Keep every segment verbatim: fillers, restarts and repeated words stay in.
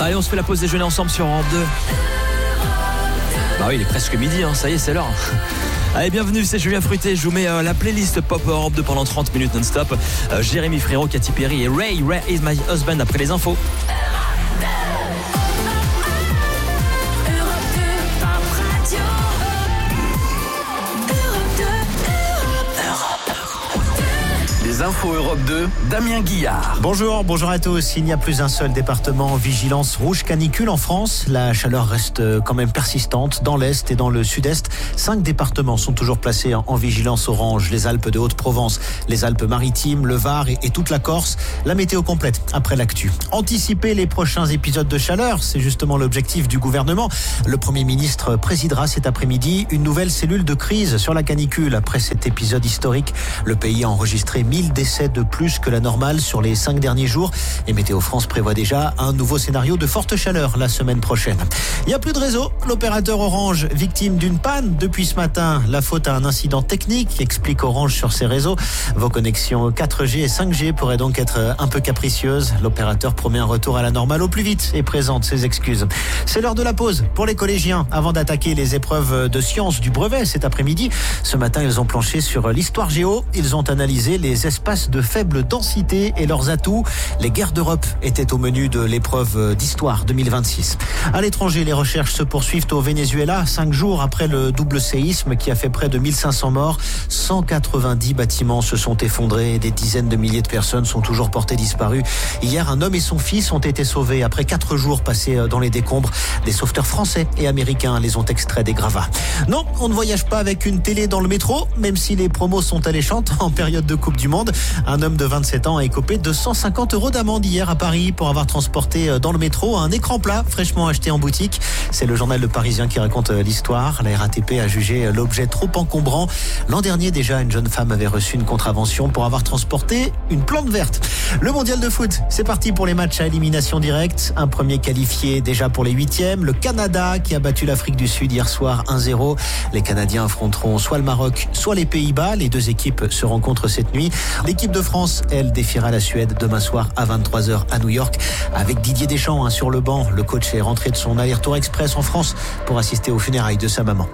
Allez, on se fait la pause déjeuner ensemble sur Europe deux. Bah oui, il est presque midi, hein, ça y est, c'est l'heure. Allez, bienvenue, c'est Julien Fruité. Je vous mets euh, la playlist Pop Europe deux pendant trente minutes non-stop. Euh, Jérémy Frérot, Katy Perry et Ray, Where is my husband après les infos. Les infos Europe deux, Damien Guillard. Bonjour, bonjour à tous. Il n'y a plus un seul département en vigilance rouge canicule en France. La chaleur reste quand même persistante dans l'Est et dans le Sud-Est. Cinq départements sont toujours placés en vigilance orange. Les Alpes de Haute-Provence, les Alpes-Maritimes, le Var et, et toute la Corse. La météo complète après l'actu. Anticiper les prochains épisodes de chaleur, c'est justement l'objectif du gouvernement. Le Premier ministre présidera cet après-midi une nouvelle cellule de crise sur la canicule. Après cet épisode historique, le pays a enregistré mille décès de plus que la normale sur les cinq derniers jours. Et Météo France prévoit déjà un nouveau scénario de forte chaleur la semaine prochaine. Il n'y a plus de réseau. L'opérateur Orange, victime d'une panne depuis ce matin. La faute à un incident technique, explique Orange sur ses réseaux. Vos connexions quatre G et cinq G pourraient donc être un peu capricieuses. L'opérateur promet un retour à la normale au plus vite et présente ses excuses. C'est l'heure de la pause pour les collégiens avant d'attaquer les épreuves de sciences du brevet cet après-midi. Ce matin, ils ont planché sur l'histoire géo. Ils ont analysé les espaces de faible densité et leurs atouts. Les guerres d'Europe étaient au menu de l'épreuve d'histoire deux mille vingt-six. À l'étranger, les recherches se poursuivent au Venezuela. Cinq jours après le double séisme qui a fait près de mille cinq cents morts, cent quatre-vingt-dix bâtiments se sont effondrés et des dizaines de milliers de personnes sont toujours portées disparues. Hier, un homme et son fils ont été sauvés après quatre jours passés dans les décombres. Des sauveteurs français et américains les ont extraits des gravats. Non, on ne voyage pas avec une télé dans le métro, même si les promos sont alléchantes en période de Coupe du Monde. Un homme de vingt-sept ans a écopé de cent cinquante euros d'amende hier à Paris pour avoir transporté dans le métro un écran plat fraîchement acheté en boutique. C'est le journal Le Parisien qui raconte l'histoire. La R A T P a jugé l'objet trop encombrant. L'an dernier déjà, une jeune femme avait reçu une contravention pour avoir transporté une plante verte. Le mondial de foot, c'est parti pour les matchs à élimination directe. Un premier qualifié déjà pour les huitièmes. Le Canada qui a battu l'Afrique du Sud hier soir un zéro. Les Canadiens affronteront soit le Maroc, soit les Pays-Bas. Les deux équipes se rencontrent cette nuit. L'équipe de France, elle, défiera la Suède demain soir à vingt-trois heures à New York avec Didier Deschamps hein, sur le banc. Le coach est rentré de son aller-retour express en France pour assister aux funérailles de sa maman.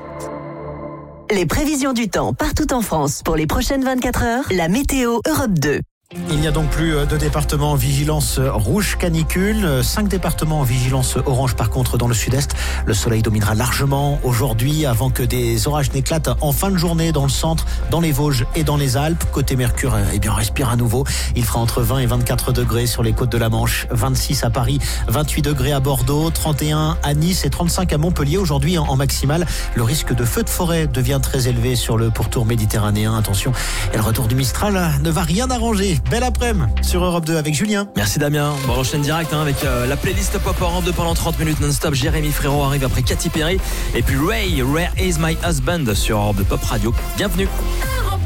Les prévisions du temps partout en France pour les prochaines vingt-quatre heures. La météo Europe deux. Il n'y a donc plus de départements en vigilance rouge canicule, cinq départements en vigilance orange par contre dans le sud-est. Le soleil dominera largement aujourd'hui avant que des orages n'éclatent en fin de journée dans le centre, dans les Vosges et dans les Alpes. Côté Mercure, eh bien, on respire à nouveau. Il fera entre vingt et vingt-quatre degrés sur les côtes de la Manche, vingt-six à Paris, vingt-huit degrés à Bordeaux, trente et un à Nice et trente-cinq à Montpellier. Aujourd'hui en maximale, le risque de feu de forêt devient très élevé sur le pourtour méditerranéen. Attention, et le retour du Mistral ne va rien arranger. Belle après-midi sur Europe deux avec Julien. Merci Damien. Bon, on enchaîne direct hein, avec euh, la playlist Pop Europe deux pendant trente minutes non-stop. Jérémy Frérot arrive après Katy Perry. Et puis Ray, Where is my husband sur Europe deux Pop Radio. Bienvenue.